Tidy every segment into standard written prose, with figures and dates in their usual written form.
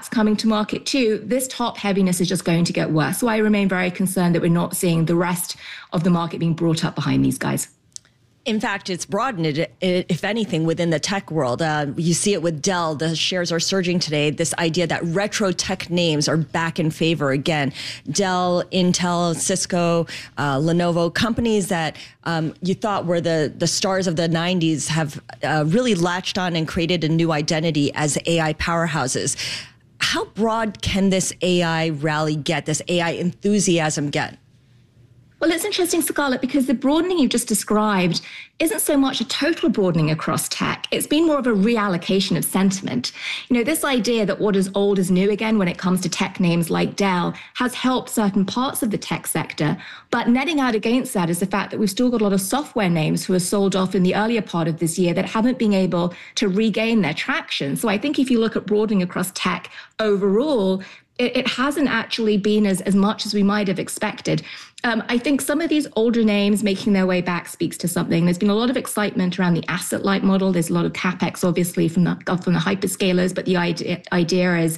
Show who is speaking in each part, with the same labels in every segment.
Speaker 1: that's coming to market too, this top heaviness is just going to get worse. So I remain very concerned that we're not seeing the rest of the market being brought up behind these guys.
Speaker 2: In fact, it's broadened it, if anything, within the tech world. You see it with Dell. The shares are surging today. This idea that retro tech names are back in favor again. Dell, Intel, Cisco, Lenovo, companies that you thought were the stars of the 90s have really latched on and created a new identity as AI powerhouses. How broad can this AI rally get, this AI enthusiasm get?
Speaker 1: Well, it's interesting, Scarlett, because the broadening you've just described isn't so much a total broadening across tech. It's been more of a reallocation of sentiment. You know, this idea that what is old is new again when it comes to tech names like Dell has helped certain parts of the tech sector. But netting out against that is the fact that we've still got a lot of software names who are sold off in the earlier part of this year that haven't been able to regain their traction. So I think if you look at broadening across tech overall, it hasn't actually been as much as we might have expected. I think some of these older names making their way back speaks to something. There's been a lot of excitement around the asset-light model. There's a lot of capex, obviously, from the hyperscalers, but the idea is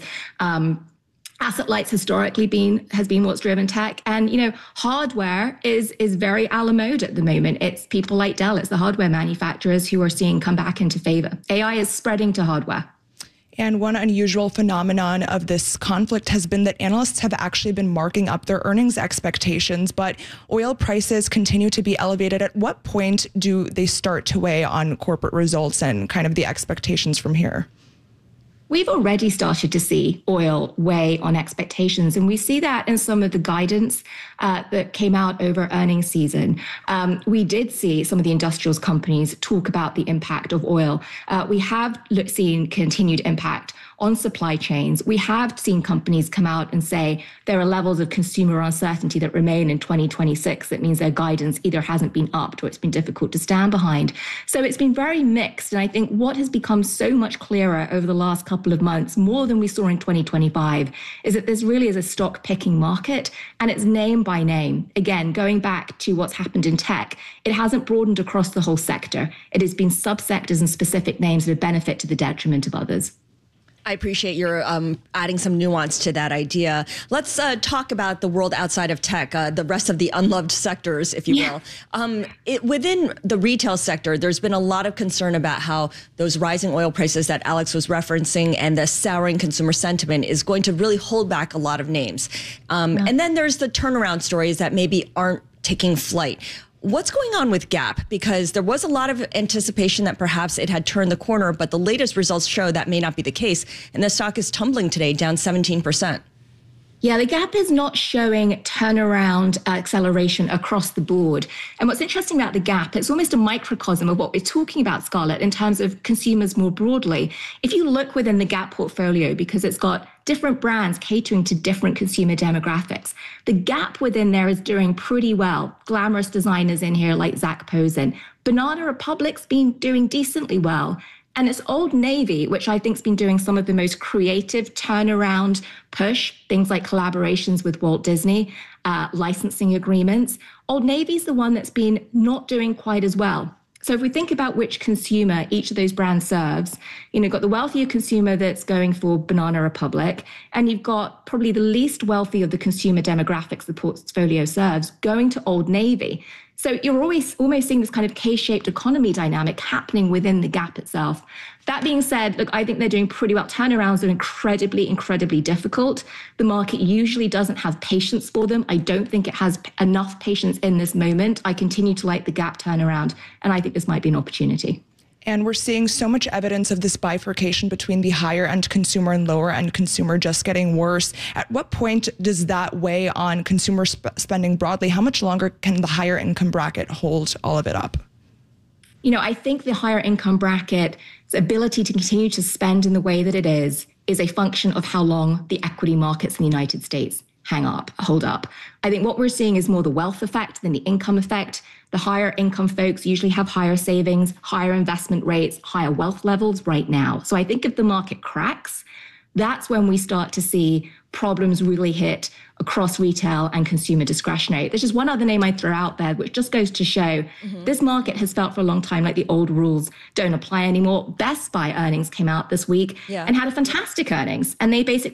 Speaker 1: asset-light historically has been what's driven tech. And, you know, hardware is very a la mode at the moment. It's people like Dell, it's the hardware manufacturers who are seeing come back into favor. AI is spreading to hardware.
Speaker 3: And one unusual phenomenon of this conflict has been that analysts have actually been marking up their earnings expectations, but oil prices continue to be elevated. At what point do they start to weigh on corporate results and kind of the expectations from here?
Speaker 1: We've already started to see oil weigh on expectations, and we see that in some of the guidance that came out over earnings season. We did see some of the industrials companies talk about the impact of oil. We have seen continued impact on supply chains. We have seen companies come out and say there are levels of consumer uncertainty that remain in 2026. That means their guidance either hasn't been upped or it's been difficult to stand behind. So it's been very mixed. And I think what has become so much clearer over the last couple of months, more than we saw in 2025, is that this really is a stock picking market, and it's name by name. Again, going back to what's happened in tech, it hasn't broadened across the whole sector. It has been subsectors and specific names that benefit to the detriment of others.
Speaker 2: I appreciate your adding some nuance to that idea. Let's talk about the world outside of tech, the rest of the unloved sectors, if you will. Within the retail sector, there's been a lot of concern about how those rising oil prices that Alex was referencing and the souring consumer sentiment is going to really hold back a lot of names. And then there's the turnaround stories that maybe aren't taking flight. What's going on with Gap? Because there was a lot of anticipation that perhaps it had turned the corner, but the latest results show that may not be the case. And the stock is tumbling today, down 17%.
Speaker 1: Yeah, the Gap is not showing turnaround acceleration across the board. And what's interesting about the Gap, it's almost a microcosm of what we're talking about, Scarlett, in terms of consumers more broadly. If you look within the Gap portfolio, because it's got different brands catering to different consumer demographics, the Gap within there is doing pretty well. Glamorous designers in here like Zac Posen. Banana Republic's been doing decently well. And it's Old Navy, which I think has been doing some of the most creative turnaround push, things like collaborations with Walt Disney, licensing agreements. Old Navy's the one that's been not doing quite as well. So if we think about which consumer each of those brands serves, you've got the wealthier consumer that's going for Banana Republic, and you've got probably the least wealthy of the consumer demographics the portfolio serves going to Old Navy. So you're always almost seeing this kind of K-shaped economy dynamic happening within the Gap itself. That being said, look, I think they're doing pretty well. Turnarounds are incredibly, incredibly difficult. The market usually doesn't have patience for them. I don't think it has enough patience in this moment. I continue to like the Gap turnaround, and I think this might be an opportunity.
Speaker 3: And we're seeing so much evidence of this bifurcation between the higher end consumer and lower end consumer just getting worse. At what point does that weigh on consumer spending broadly? How much longer can the higher income bracket hold all of it up?
Speaker 1: You know, I think the higher income bracket's ability to continue to spend in the way that it is a function of how long the equity markets in the United States hold up. I think what we're seeing is more the wealth effect than the income effect. The higher income folks usually have higher savings, higher investment rates, higher wealth levels right now. So I think if the market cracks, that's when we start to see problems really hit across retail and consumer discretionary. There's just one other name I'd throw out there, which just goes to show this market has felt for a long time like the old rules don't apply anymore. Best Buy earnings came out this week and had a fantastic earnings. And they basically